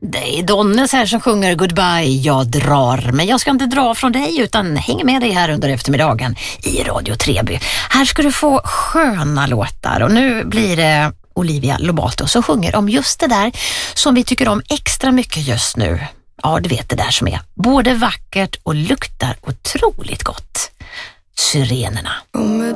Det är Donnes här som sjunger Goodbye, jag drar. Men jag ska inte dra från dig utan häng med dig här under eftermiddagen i Radio Treby. Här ska du få sköna låtar och nu blir det Olivia Lobato som sjunger om just det där som vi tycker om extra mycket just nu. Ja, du vet det där som är både vackert och luktar otroligt gott. Syrenerna.